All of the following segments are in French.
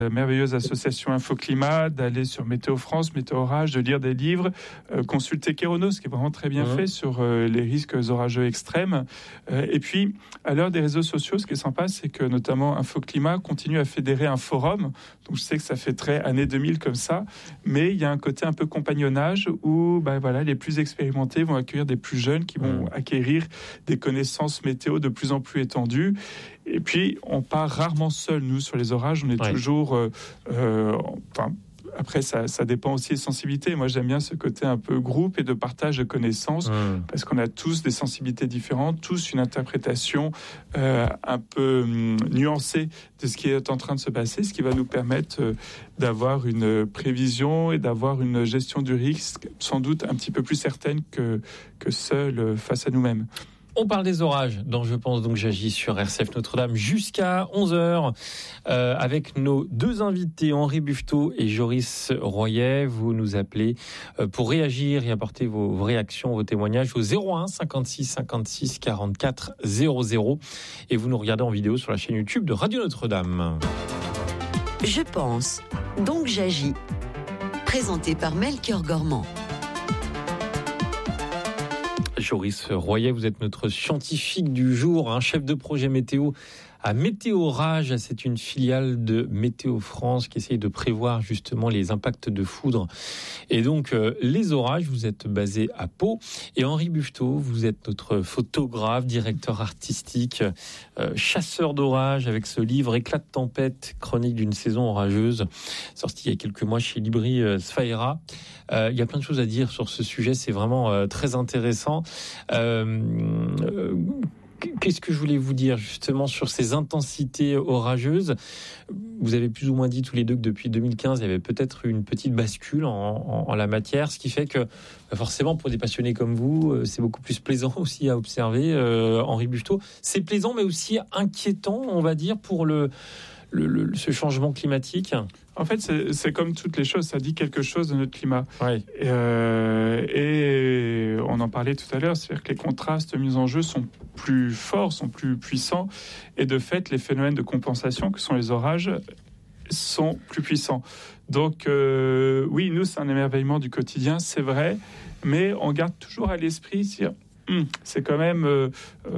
La merveilleuse association Infoclimat, d'aller sur Météo France, Météo Orage, de lire des livres, consulter Kéronos, qui est vraiment très bien fait sur les risques orageux extrêmes. Et puis, à l'heure des réseaux sociaux, ce qui est sympa, c'est que notamment Infoclimat continue à fédérer un forum. Donc, je sais que ça fait très années 2000 comme ça, mais il y a un côté un peu compagnonnage où les plus expérimentés vont accueillir des plus jeunes qui vont acquérir des connaissances météo de plus en plus étendues. Et puis, on part rarement seul, nous, sur les orages. On est toujours... après, ça dépend aussi des sensibilités. Moi, j'aime bien ce côté un peu groupe et de partage de connaissances, parce qu'on a tous des sensibilités différentes, tous une interprétation un peu nuancée de ce qui est en train de se passer, ce qui va nous permettre d'avoir une prévision et d'avoir une gestion du risque sans doute un petit peu plus certaine que seul face à nous-mêmes. On parle des orages dont je pense donc j'agis sur RCF Notre-Dame jusqu'à 11h avec nos deux invités, Henri Buffetot et Joris Royer. Vous nous appelez pour réagir et apporter vos réactions, vos témoignages au 01 56 56 44 00 et vous nous regardez en vidéo sur la chaîne YouTube de Radio Notre-Dame. Je pense, donc j'agis. Présenté par Melchior Gormand. Joris Royer, vous êtes notre scientifique du jour, chef de projet météo à Météo Orage. C'est une filiale de Météo France qui essaye de prévoir justement les impacts de foudre et donc les orages. Vous êtes basé à Pau. Et Henri Buffetot, vous êtes notre photographe, directeur artistique, chasseur d'orages avec ce livre Éclat de tempête, chronique d'une saison orageuse, sorti il y a quelques mois chez Libri Sfaera. Il y a plein de choses à dire sur ce sujet, c'est vraiment très intéressant. Qu'est-ce que je voulais vous dire justement sur ces intensités orageuses ? Vous avez plus ou moins dit tous les deux que depuis 2015, il y avait peut-être une petite bascule en la matière, ce qui fait que forcément pour des passionnés comme vous, c'est beaucoup plus plaisant aussi à observer. Henri Buffetot, c'est plaisant mais aussi inquiétant, on va dire, pour ce changement climatique. En fait, c'est comme toutes les choses, ça dit quelque chose de notre climat. Ouais. Et on en parlait tout à l'heure, c'est-à-dire que les contrastes mis en jeu sont plus forts, sont plus puissants. Et de fait, les phénomènes de compensation, que sont les orages, sont plus puissants. Donc, oui, nous, c'est un émerveillement du quotidien, c'est vrai, mais on garde toujours à l'esprit, c'est quand même...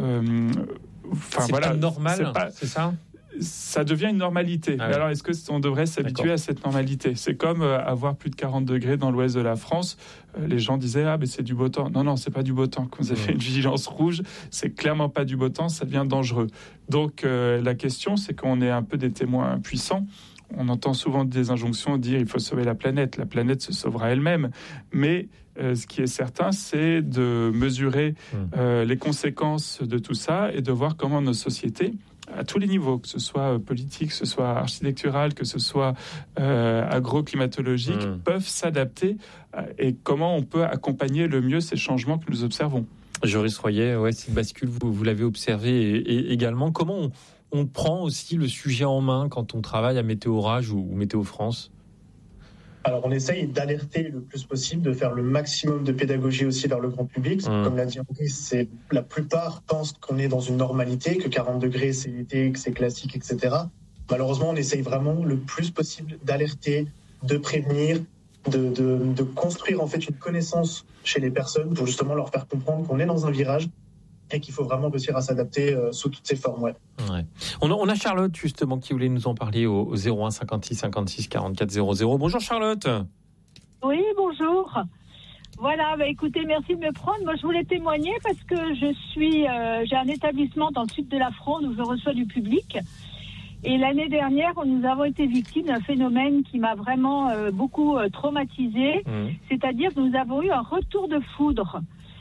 pas normal, c'est ça ? Ça devient une normalité. Ah oui. Mais alors, est-ce qu'on devrait s'habituer à cette normalité ? C'est comme avoir plus de 40 degrés dans l'ouest de la France. Les gens disaient, mais c'est du beau temps. Non, c'est pas du beau temps. Quand vous avez fait une vigilance rouge, c'est clairement pas du beau temps, ça devient dangereux. Donc, la question, c'est qu'on est un peu des témoins puissants. On entend souvent des injonctions dire il faut sauver la planète. La planète se sauvera elle-même. Mais ce qui est certain, c'est de mesurer les conséquences de tout ça et de voir comment nos sociétés, à tous les niveaux, que ce soit politique, que ce soit architectural, que ce soit agroclimatologique, peuvent s'adapter et comment on peut accompagner le mieux ces changements que nous observons. Joris Royer, cette bascule, vous l'avez observé et également. Comment on prend aussi le sujet en main quand on travaille à Météo Orage ou Météo France ? Alors, on essaye d'alerter le plus possible, de faire le maximum de pédagogie aussi vers le grand public. Comme l'a dit Henri, la plupart pensent qu'on est dans une normalité, que 40 degrés, c'est l'été, que c'est classique, etc. Malheureusement, on essaye vraiment le plus possible d'alerter, de prévenir, de construire en fait une connaissance chez les personnes pour justement leur faire comprendre qu'on est dans un virage et qu'il faut vraiment réussir à s'adapter sous toutes ses formes. Ouais. On a Charlotte justement qui voulait nous en parler au 01 56 56 44 00. Bonjour Charlotte. Oui, bonjour. Voilà, écoutez, merci de me prendre. Moi, je voulais témoigner parce que j'ai un établissement dans le sud de la Fronde où je reçois du public. Et l'année dernière, nous avons été victimes d'un phénomène qui m'a vraiment beaucoup traumatisée. C'est-à-dire que nous avons eu un retour de foudre.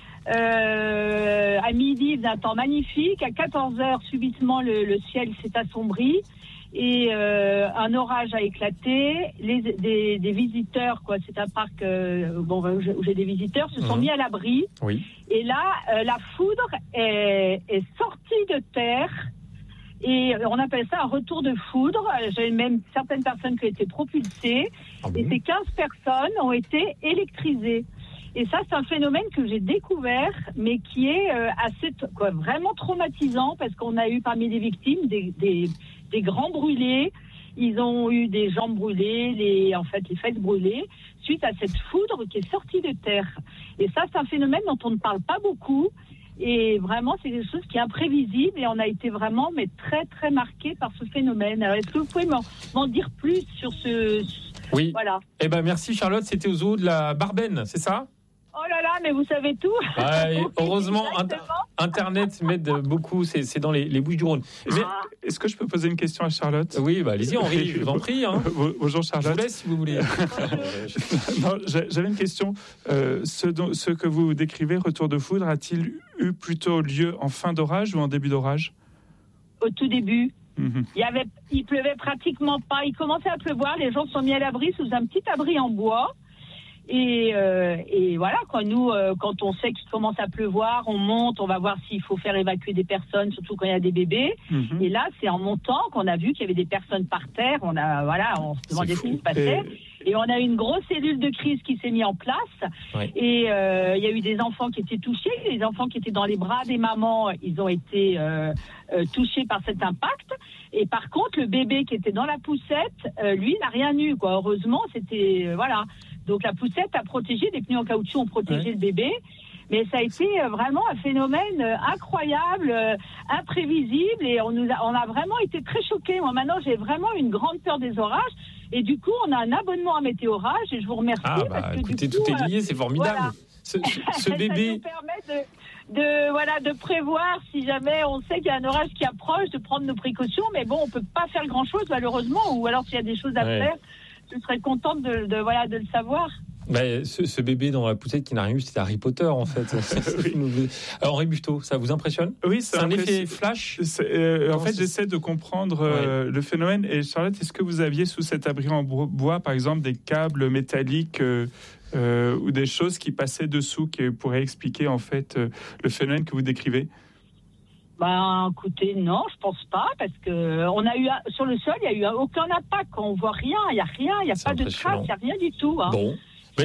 À midi, d'un temps magnifique. À 14h, subitement, le ciel s'est assombri et un orage a éclaté. Des visiteurs, c'est un parc où j'ai des visiteurs, se sont mis à l'abri. Oui. Et là, la foudre est sortie de terre. Et on appelle ça un retour de foudre. J'ai même certaines personnes qui ont été propulsées. Et ces 15 personnes ont été électrisées. Et ça, c'est un phénomène que j'ai découvert, mais qui est vraiment traumatisant parce qu'on a eu parmi les victimes des grands brûlés Ils ont eu des jambes brûlées, les fesses brûlées, suite à cette foudre qui est sortie de terre. Et ça, c'est un phénomène dont on ne parle pas beaucoup. Et vraiment, c'est quelque chose qui est imprévisible et on a été vraiment très, très marqués par ce phénomène. Alors, est-ce que vous pouvez m'en dire plus sur ce... Oui. Voilà. Eh ben, merci Charlotte, c'était au zoo de la Barben, c'est ça ? Oh là là, mais vous savez tout. Heureusement, Internet m'aide beaucoup, c'est dans les Bouches-du-Rhône. Est-ce que je peux poser une question à Charlotte ? Oui, allez-y Henri, je vous en prie. Hein. Bonjour Charlotte. Je vous laisse si vous voulez. Non, j'avais une question. Ce que vous décrivez, retour de foudre, a-t-il eu plutôt lieu en fin d'orage ou en début d'orage ? Au tout début. Il pleuvait pratiquement pas. Il commençait à pleuvoir, les gens se sont mis à l'abri sous un petit abri en bois. Et voilà, quand on sait qu'il commence à pleuvoir, on monte, on va voir s'il faut faire évacuer des personnes, surtout quand il y a des bébés. Et là, c'est en montant qu'on a vu qu'il y avait des personnes par terre. On se demandait ce qui se passait. Et on a eu une grosse cellule de crise qui s'est mise en place. Ouais. Et il y a eu des enfants qui étaient touchés. Les enfants qui étaient dans les bras des mamans, ils ont été touchés par cet impact. Et par contre, le bébé qui était dans la poussette, lui, il n'a rien eu, quoi. Heureusement, c'était... voilà. Donc la poussette a protégé, des pneus en caoutchouc ont protégé le bébé. Mais ça a été vraiment un phénomène incroyable, imprévisible. Et on a vraiment été très choqués. Moi, maintenant, j'ai vraiment une grande peur des orages. Et du coup, on a un abonnement à Météorage. Et je vous remercie. Parce que écoutez, du coup, tout est lié, c'est formidable. Voilà. Ce bébé... Ça nous permet de prévoir, si jamais on sait qu'il y a un orage qui approche, de prendre nos précautions. Mais bon, on peut pas faire grand-chose, malheureusement. Ou alors, s'il y a des choses à faire, je serais contente de le savoir. Ce bébé dans la poussette qui n'a rien eu, c'était Harry Potter en fait. Alors, Henri Buffetot, ça vous impressionne ? Oui, c'est un effet flash. En fait, j'essaie de comprendre le phénomène. Et Charlotte, est-ce que vous aviez sous cet abri en bois, par exemple, des câbles métalliques ou des choses qui passaient dessous qui pourraient expliquer en fait le phénomène que vous décrivez ? Écoutez, non, je pense pas, parce que on a eu sur le sol, il y a eu aucun impact. On voit rien, il y a rien, il y a pas de traces, il y a rien du tout. Hein. Bon.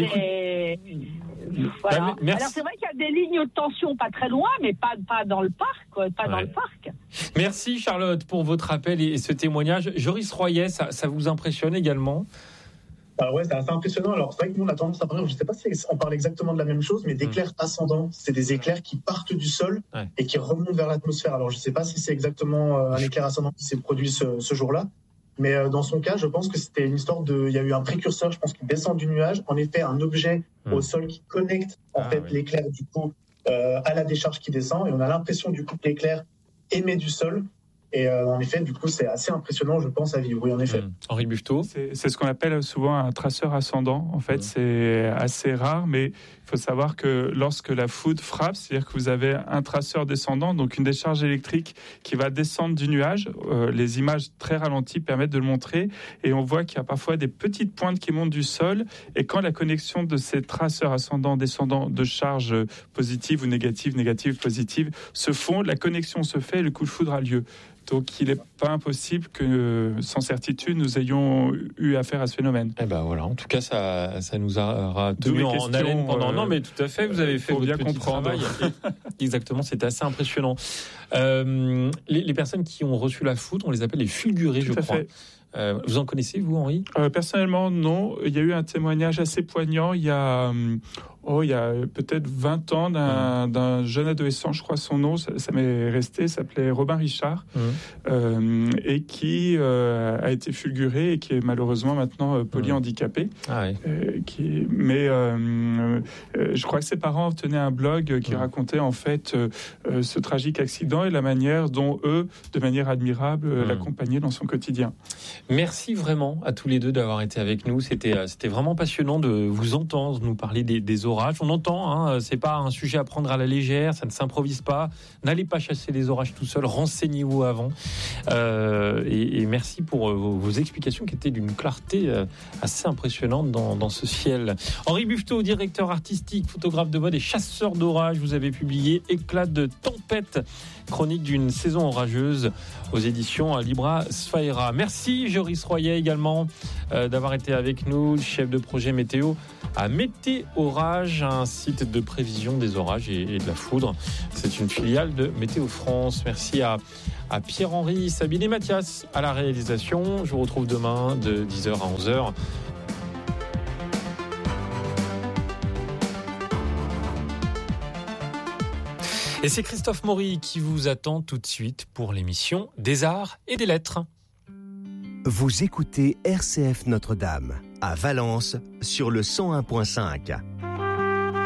Voilà. Alors c'est vrai qu'il y a des lignes de tension pas très loin, mais pas dans le parc, dans le parc. Merci Charlotte pour votre appel et ce témoignage. Joris Royer, ça vous impressionne également ? Alors c'est assez impressionnant. Alors c'est vrai que nous on a tendance à parler, je ne sais pas si on parle exactement de la même chose, mais d'éclairs ascendants. C'est des éclairs qui partent du sol et qui remontent vers l'atmosphère. Alors je ne sais pas si c'est exactement un éclair ascendant qui s'est produit ce jour-là, mais dans son cas, je pense que c'était une histoire il y a eu un précurseur, je pense, qui descend du nuage. En effet, un objet au sol qui connecte l'éclair du coup à la décharge qui descend, et on a l'impression du coup que l'éclair émet du sol. Et en effet, du coup, c'est assez impressionnant, je pense, à vivre. Oui, en effet. Henri Buffetot. C'est ce qu'on appelle souvent un traceur ascendant. En fait, c'est assez rare, mais il faut savoir que lorsque la foudre frappe, c'est-à-dire que vous avez un traceur descendant, donc une décharge électrique qui va descendre du nuage. Les images très ralenties permettent de le montrer. Et on voit qu'il y a parfois des petites pointes qui montent du sol. Et quand la connexion de ces traceurs ascendants-descendants de charges positives ou négatives, positives, se font, la connexion se fait et le coup de foudre a lieu. Donc, il n'est pas impossible que, sans certitude, nous ayons eu affaire à ce phénomène. Eh ben voilà, en tout cas, ça nous aura tenu en haleine pendant... Non, mais tout à fait, vous avez fait votre bien petit travail. Exactement, c'était assez impressionnant. Les personnes qui ont reçu la foudre, on les appelle les fulgurés, je crois. Vous en connaissez, vous, Henri ? Personnellement, non. Il y a eu un témoignage assez poignant il y a peut-être 20 ans d'un jeune adolescent, je crois son nom, ça m'est resté, il s'appelait Robin Richard, et qui a été fulguré et qui est malheureusement maintenant polyhandicapé. Je crois que ses parents tenaient un blog qui racontait en fait ce tragique accident et la manière dont eux, de manière admirable, l'accompagnaient dans son quotidien. Merci vraiment à tous les deux d'avoir été avec nous. C'était vraiment passionnant de vous entendre nous parler des orages. On entend, c'est pas un sujet à prendre à la légère, ça ne s'improvise pas. N'allez pas chasser les orages tout seul, renseignez-vous avant. Et merci pour vos explications qui étaient d'une clarté assez impressionnante dans ce ciel. Henri Buffetot, directeur artistique, photographe de mode et chasseur d'orages, vous avez publié Éclat de tempête, chronique d'une saison orageuse aux éditions Libra Sphæra. Merci Joris Royer également, d'avoir été avec nous, chef de projet météo à Météorage, un site de prévision des orages et de la foudre. C'est une filiale de Météo France. Merci à Pierre-Henri, Sabine et Mathias à la réalisation. Je vous retrouve demain de 10h à 11h. Et c'est Christophe Maury qui vous attend tout de suite pour l'émission des Arts et des Lettres. Vous écoutez RCF Notre-Dame à Valence sur le 101.5.